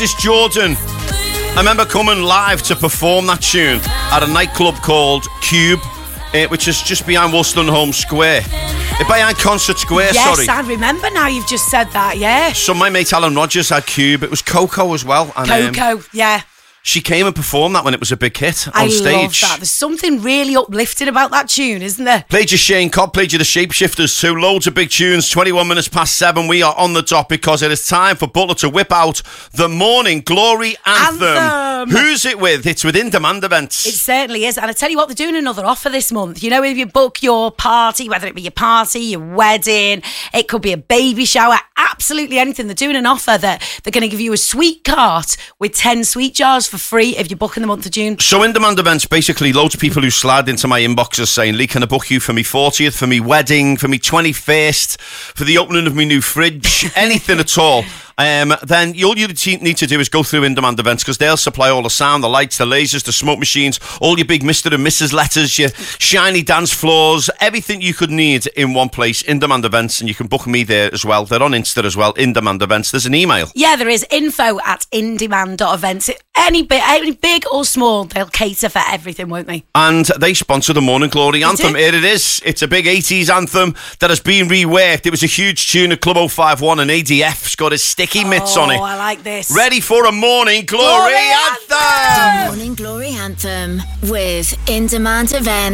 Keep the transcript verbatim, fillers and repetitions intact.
This is Jordan. I remember coming live to perform that tune at a nightclub called Cube, uh, which is just behind Wolstenholme Square. Uh, behind Concert Square, yes, sorry. Yes, I remember now you've just said that, yeah. So my mate Alan Rogers had Cube. It was Coco as well. And, Coco, um, yeah. She came and performed that when it was a big hit on I stage. I love that. There's something really uplifting about that tune, isn't there? Played you Shane Cobb, played you the Shapeshifters too. Loads of big tunes. twenty-one minutes past seven. We are on the dot because it is time for Butler to whip out the Morning Glory Anthem. Anthem. Who's it with? It's with In Demand Events. It certainly is. And I tell you what, they're doing another offer this month. You know, if you book your party, whether it be your party, your wedding, it could be a baby shower, absolutely anything. They're doing an offer that they're going to give you a sweet cart with ten sweet jars for free if you book in the month of June. So In Demand Events, basically loads of people who slide into my inboxes saying, Lee, can I book you for me fortieth, for me wedding, for me twenty-first, for the opening of me new fridge, anything at all. Um, then all you need to do is go through In Demand Events because they'll supply all the sound, the lights, the lasers, the smoke machines, all your big Mister and Missus letters, your shiny dance floors, everything you could need in one place. In Demand Events, and you can book me there as well. They're on Insta as well. In Demand Events. There's an email. Yeah, there is. Info at indemand dot events. Any bit, any big or small, they'll cater for everything, won't they? And they sponsor the Morning Glory Anthem. Here it is. It's a big eighties anthem that has been reworked. It was a huge tune at Club oh five one, and A D F's got his sticky mitts oh, on it. Oh, I like this. Ready for a Morning Glory, Glory Anthem! Morning Glory Anthem with In Demand Events.